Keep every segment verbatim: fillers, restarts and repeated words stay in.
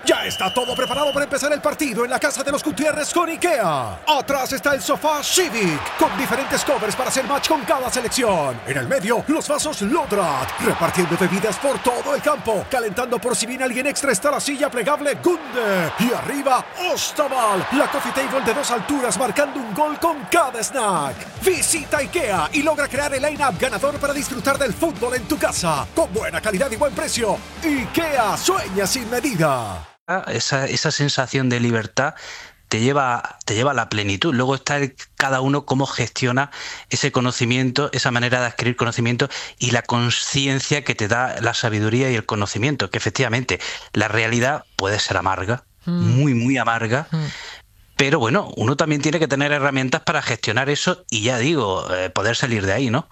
Ya está todo preparado para empezar el partido en la casa de los Gutiérrez con IKEA. Atrás está el sofá Civic, con diferentes covers para hacer match con cada selección. En el medio, los vasos Lodrat, repartiendo bebidas por todo el campo. Calentando por si viene alguien extra está la silla plegable Gunde. Y arriba, Ostaval, la coffee table de dos alturas marcando un gol con cada snack. Visita IKEA y logra crear el line-up ganador para disfrutar del fútbol en tu casa. Con buena calidad y buen precio. IKEA, sueña sin medida. Esa, esa sensación de libertad te lleva, te lleva a la plenitud. Luego está el, cada uno cómo gestiona ese conocimiento, esa manera de adquirir conocimiento y la conciencia que te da la sabiduría y el conocimiento, que efectivamente la realidad puede ser amarga, mm. muy, muy amarga, mm. pero bueno, uno también tiene que tener herramientas para gestionar eso y ya digo, eh, poder salir de ahí, ¿no?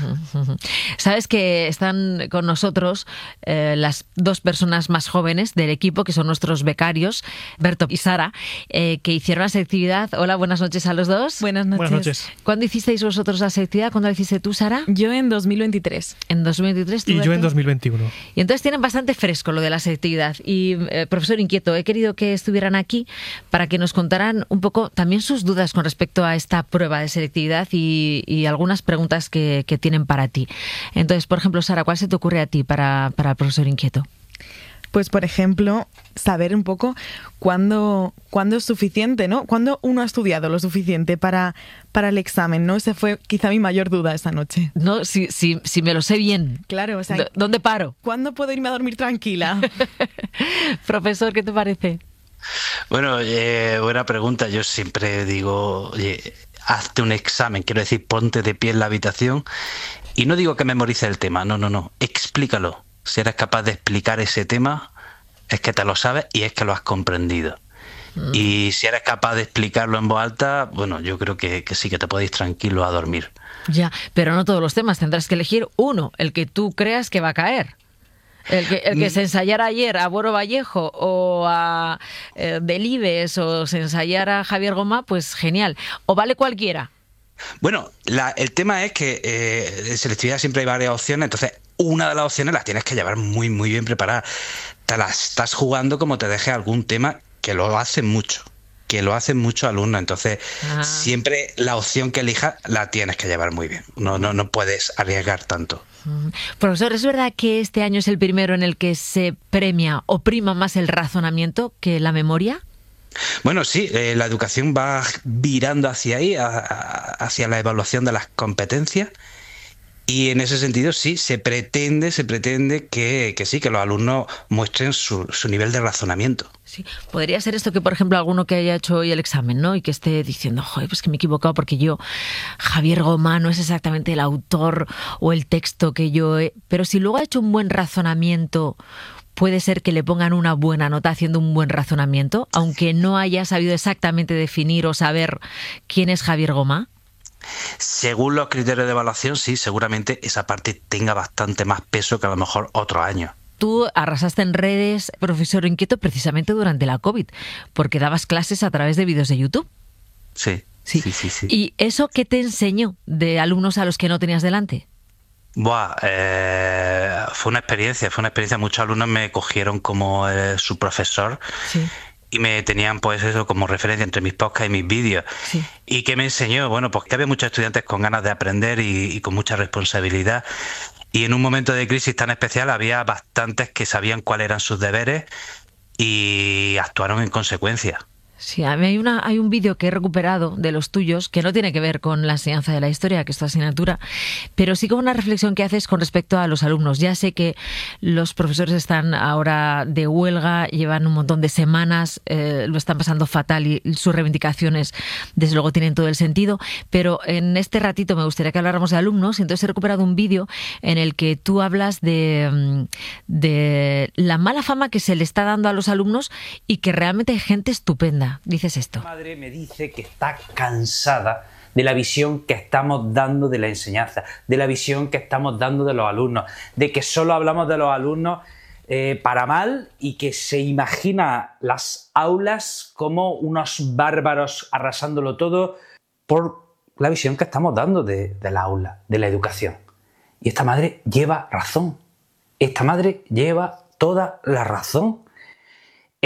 Sabes que están con nosotros eh, las dos personas más jóvenes del equipo, que son nuestros becarios, Berto y Sara, eh, que hicieron la selectividad. Hola, buenas noches a los dos. Buenas noches. Buenas noches. ¿Cuándo hicisteis vosotros la selectividad? ¿Cuándo la hiciste tú, Sara? Yo en dos mil veintitrés. En dos mil veintitrés. ¿Tú, Y Berto? yo en dos mil veintiuno. Y entonces tienen bastante fresco lo de la selectividad. Y, eh, profesor Inquieto, he querido que estuvieran aquí para que nos contaran un poco también sus dudas con respecto a esta prueba de selectividad y, y algunas preguntas que, que tienen para ti. Entonces, por ejemplo, Sara, ¿cuál se te ocurre a ti para, para el profesor Inquieto? Pues, por ejemplo, saber un poco cuándo, cuándo es suficiente, ¿no? Cuándo uno ha estudiado lo suficiente para, para el examen, ¿no? Esa fue quizá mi mayor duda esta noche. No, si, si, si me lo sé bien. Claro, o sea... ¿Dónde paro? ¿Cuándo puedo irme a dormir tranquila? Profesor, ¿qué te parece? Bueno, eh, buena pregunta. Yo siempre digo, oye, hazte un examen, quiero decir, ponte de pie en la habitación y no digo que memorices el tema, no, no, no, explícalo. Si eres capaz de explicar ese tema, es que te lo sabes y es que lo has comprendido. Mm. Y si eres capaz de explicarlo en voz alta, bueno, yo creo que, que sí, que te puedes ir tranquilo a dormir. Ya, pero no todos los temas, tendrás que elegir uno, el que tú creas que va a caer. El que, el que se ensayara ayer a Boro Vallejo o a eh, Delibes o se ensayara a Javier Gomá, pues genial. ¿O vale cualquiera? Bueno, la, el tema es que eh, en selectividad siempre hay varias opciones, entonces una de las opciones las tienes que llevar muy, muy bien preparada. Te las estás jugando como te deje algún tema que lo hacen mucho, que lo hacen muchos alumnos, entonces ah. siempre la opción que elijas la tienes que llevar muy bien, no, no, no puedes arriesgar tanto. Profesor, ¿es verdad que este año es el primero en el que se premia o prima más el razonamiento que la memoria? Bueno, sí, eh, la educación va virando hacia ahí, a, a, hacia la evaluación de las competencias y en ese sentido sí, se pretende, se pretende que, que sí, que los alumnos muestren su, su nivel de razonamiento. Sí, podría ser esto que, por ejemplo, alguno que haya hecho hoy el examen, ¿no? Y que esté diciendo, joder, pues que me he equivocado porque yo, Javier Gomá, no es exactamente el autor o el texto que yo he... Pero si luego ha hecho un buen razonamiento, puede ser que le pongan una buena nota haciendo un buen razonamiento, aunque no haya sabido exactamente definir o saber quién es Javier Gomá. Según los criterios de evaluación, sí, seguramente esa parte tenga bastante más peso que a lo mejor otros años. Tú arrasaste en redes, profesor Inquieto, precisamente durante la COVID, porque dabas clases a través de vídeos de YouTube. Sí, sí, sí, sí, sí. ¿Y eso qué te enseñó de alumnos a los que no tenías delante? Buah, eh, fue una experiencia, fue una experiencia. Muchos alumnos me cogieron como eh, su profesor. Sí. Y me tenían pues eso como referencia entre mis podcasts y mis vídeos. Sí. ¿Y qué me enseñó? Bueno, pues que había muchos estudiantes con ganas de aprender y, y con mucha responsabilidad. Y en un momento de crisis tan especial había bastantes que sabían cuáles eran sus deberes y actuaron en consecuencia. Sí, a mí hay, una, hay un vídeo que he recuperado de los tuyos que no tiene que ver con la enseñanza de la historia, que es tu asignatura, pero sí con una reflexión que haces con respecto a los alumnos. Ya sé que los profesores están ahora de huelga, llevan un montón de semanas, eh, lo están pasando fatal y sus reivindicaciones desde luego tienen todo el sentido, pero en este ratito me gustaría que habláramos de alumnos y entonces he recuperado un vídeo en el que tú hablas de, de la mala fama que se le está dando a los alumnos y que realmente hay gente estupenda. Dices esto. Mi madre me dice que está cansada de la visión que estamos dando de la enseñanza, de la visión que estamos dando de los alumnos, de que solo hablamos de los alumnos eh, para mal y que se imagina las aulas como unos bárbaros arrasándolo todo por la visión que estamos dando de, de la aula, de la educación. Y esta madre lleva razón. Esta madre lleva toda la razón.